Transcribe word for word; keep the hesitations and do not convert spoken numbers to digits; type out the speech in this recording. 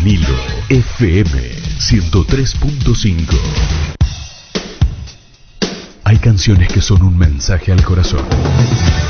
vinilo. F M ciento tres punto cinco. Hay canciones que son un mensaje al corazón.